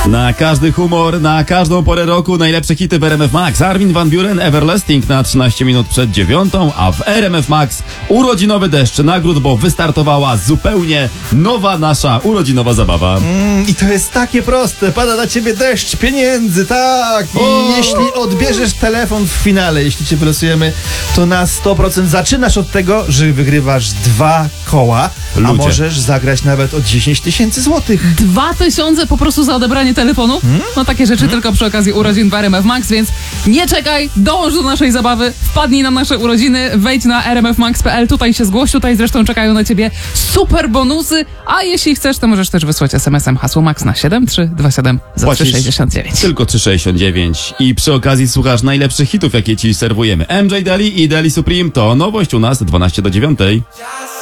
Na każdy humor, na każdą porę roku najlepsze hity w RMF Max. Armin van Buuren, Everlasting na 13 minut przed 9, a w RMF Max urodzinowy deszcz nagród, bo wystartowała zupełnie nowa nasza urodzinowa zabawa. I to jest takie proste. Pada na ciebie deszcz pieniędzy, tak. I jeśli odbierzesz telefon w finale, jeśli cię wylosujemy, to na 100% zaczynasz od tego, że wygrywasz 2 koła, a Ludzie. możesz zagrać nawet o 10 000 złotych. 2000 po prostu za odebranie telefonu? No takie rzeczy tylko przy okazji urodzin w RMF Max, więc nie czekaj, dołącz do naszej zabawy, wpadnij na nasze urodziny, wejdź na rmfmax.pl, tutaj się zgłoś, tutaj zresztą czekają na ciebie super bonusy, a jeśli chcesz, to możesz też wysłać SMS-em hasło MAX na 7327 za Płacisz 369. Tylko 3,69 i przy okazji słuchasz najlepszych hitów, jakie ci serwujemy. MJ Daly i Daly Supreme to nowość u nas 12 do 9.